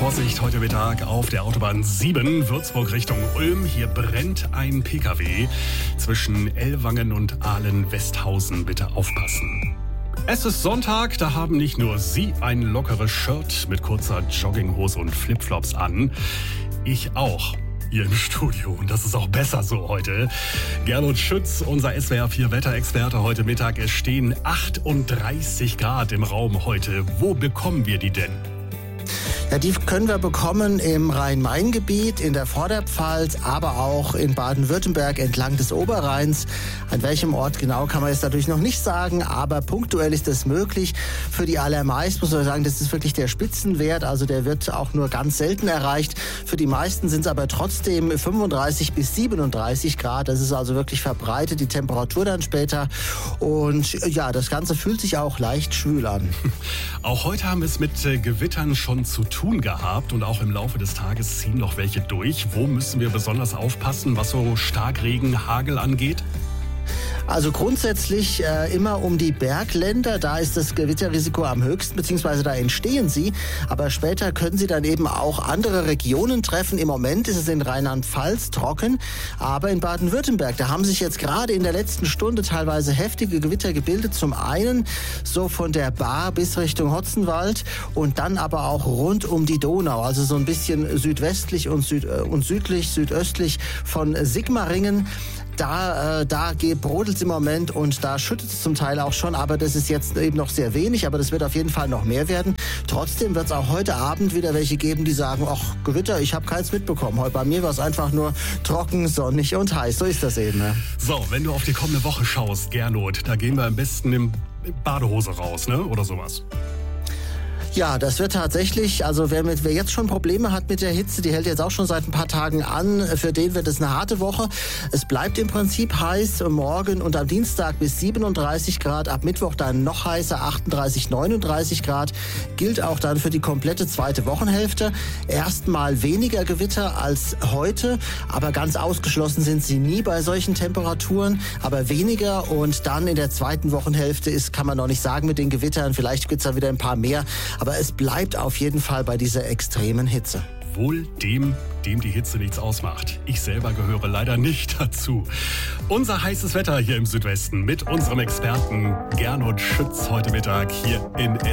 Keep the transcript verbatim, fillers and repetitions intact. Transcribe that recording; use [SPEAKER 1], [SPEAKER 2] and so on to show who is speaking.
[SPEAKER 1] Vorsicht, heute Mittag auf der Autobahn sieben, Würzburg Richtung Ulm. Hier brennt ein P K W zwischen Ellwangen und Ahlen-Westhausen. Bitte aufpassen. Es ist Sonntag, da haben nicht nur Sie ein lockeres Shirt mit kurzer Jogginghose und Flipflops an. Ich auch. Hier im Studio. Und das ist auch besser so heute. Gernot Schütz, unser S W R vier Wetterexperte heute Mittag. Es stehen achtunddreißig Grad im Raum heute. Wo bekommen wir die denn?
[SPEAKER 2] Ja, die können wir bekommen im Rhein-Main-Gebiet, in der Vorderpfalz, aber auch in Baden-Württemberg entlang des Oberrheins. An welchem Ort genau kann man jetzt natürlich noch nicht sagen, aber punktuell ist das möglich. Für die allermeisten muss man sagen, das ist wirklich der Spitzenwert, also der wird auch nur ganz selten erreicht. Für die meisten sind es aber trotzdem fünfunddreißig bis siebenunddreißig Grad. Das ist also wirklich verbreitet, die Temperatur dann später. Und ja, das Ganze fühlt sich auch leicht schwül an.
[SPEAKER 1] Auch heute haben wir es mit äh, Gewittern schon zu tun gehabt und auch im Laufe des Tages ziehen noch welche durch. Wo müssen wir besonders aufpassen, was so Starkregen, Hagel angeht?
[SPEAKER 2] Also grundsätzlich äh, immer um die Bergländer, da ist das Gewitterrisiko am höchsten, beziehungsweise da entstehen sie. Aber später können sie dann eben auch andere Regionen treffen. Im Moment ist es in Rheinland-Pfalz trocken, aber in Baden-Württemberg, da haben sich jetzt gerade in der letzten Stunde teilweise heftige Gewitter gebildet. Zum einen so von der Baar bis Richtung Hotzenwald und dann aber auch rund um die Donau, also so ein bisschen südwestlich und, süd- und südlich, südöstlich von Sigmaringen. Da, äh, da brodelt es im Moment und da schüttet es zum Teil auch schon, aber das ist jetzt eben noch sehr wenig, aber das wird auf jeden Fall noch mehr werden. Trotzdem wird es auch heute Abend wieder welche geben, die sagen, ach Gewitter, ich habe keins mitbekommen. Heute bei mir war es einfach nur trocken, sonnig und heiß. So ist das eben. Ne?
[SPEAKER 1] So, wenn du auf die kommende Woche schaust, Gernot, da gehen wir am besten in Badehose raus, ne? Oder sowas.
[SPEAKER 2] Ja, das wird tatsächlich, also wer, mit, wer jetzt schon Probleme hat mit der Hitze, die hält jetzt auch schon seit ein paar Tagen an, für den wird es eine harte Woche. Es bleibt im Prinzip heiß, morgen und am Dienstag bis siebenunddreißig Grad, ab Mittwoch dann noch heißer, achtunddreißig, neununddreißig Grad, gilt auch dann für die komplette zweite Wochenhälfte. Erstmal weniger Gewitter als heute, aber ganz ausgeschlossen sind sie nie bei solchen Temperaturen, aber weniger und dann in der zweiten Wochenhälfte ist, kann man noch nicht sagen mit den Gewittern, vielleicht gibt's da wieder ein paar mehr. Aber es bleibt auf jeden Fall bei dieser extremen Hitze.
[SPEAKER 1] Wohl dem, dem die Hitze nichts ausmacht. Ich selber gehöre leider nicht dazu. Unser heißes Wetter hier im Südwesten mit unserem Experten Gernot Schütz heute Mittag hier in